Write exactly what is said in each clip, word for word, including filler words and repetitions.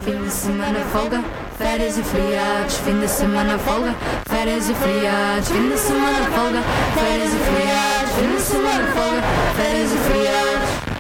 Fim de semana folga, férias e feriados. Fim de semana folga, férias e feriados. Fim de semana folga, férias e feriados. Fim de semana folga, férias e feriados.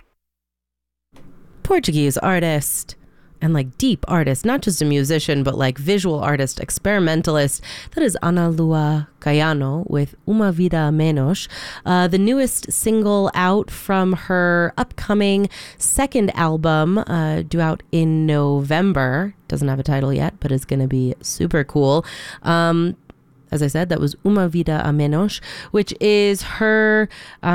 Portuguese artist and like deep artist, not just a musician, but like visual artist, experimentalist. That is Ana Lua Gaiano with Uma Vida Menos, uh, the newest single out from her upcoming second album, uh, due out in November. Doesn't have a title yet, but is going to be super cool. Um, As I said, that was Uma Vida a Menos, which is her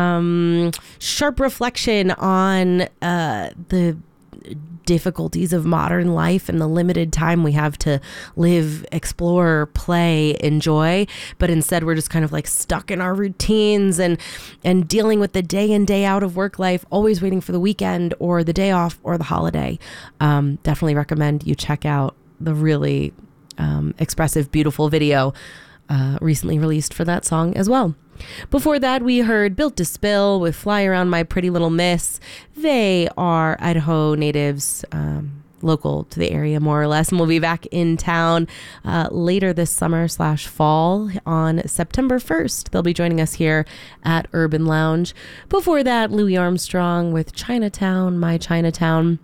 um, sharp reflection on uh, the difficulties of modern life and the limited time we have to live, explore, play, enjoy. But instead, we're just kind of like stuck in our routines and and dealing with the day in, day out of work life, always waiting for the weekend or the day off or the holiday. Um, definitely recommend you check out the really um, expressive, beautiful video Uh, recently released for that song as well. Before that, we heard Built to Spill with Fly Around My Pretty Little Miss. They are Idaho natives, um, local to the area more or less, and we'll be back in town uh, later this summer slash fall on September first. They'll be joining us here at Urban Lounge. Before that, Louis Armstrong with Chinatown, My Chinatown.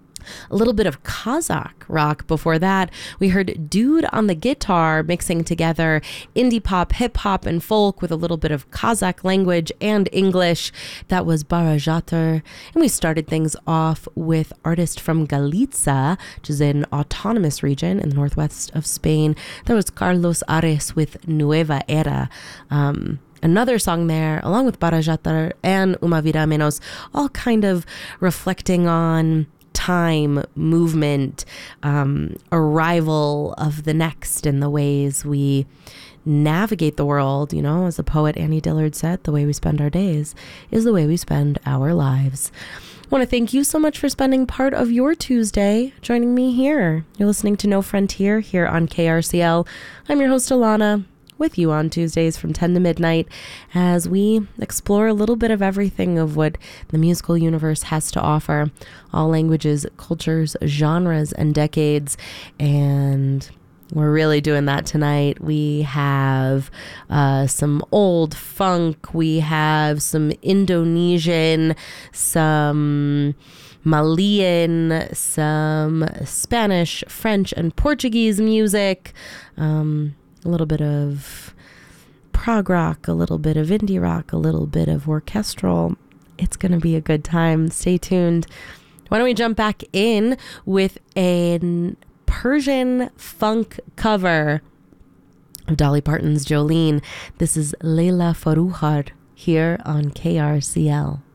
A little bit of Kazakh rock before that. We heard Dude on the guitar mixing together indie pop, hip hop, and folk with a little bit of Kazakh language and English. That was Barajater. And we started things off with artist from Galicia, which is an autonomous region in the northwest of Spain. That was Carlos Ares with Nueva Era. Um, Another song there, along with Barajater and Uma Vida Menos, all kind of reflecting on time, movement, um, arrival of the next, and the ways we navigate the world. You know, as the poet Annie Dillard said, the way we spend our days is the way we spend our lives. I want to thank you so much for spending part of your Tuesday joining me here. You're listening to No Frontier here on K R C L. I'm your host, Alana, with you on Tuesdays from ten to midnight as we explore a little bit of everything of what the musical universe has to offer. All languages, cultures, genres, and decades. And we're really doing that tonight. We have uh, some old funk. We have some Indonesian, some Malian, some Spanish, French, and Portuguese music. Um... A little bit of prog rock, a little bit of indie rock, a little bit of orchestral. It's going to be a good time. Stay tuned. Why don't we jump back in with a Persian funk cover of Dolly Parton's Jolene. This is Leila Farouhar here on K R C L.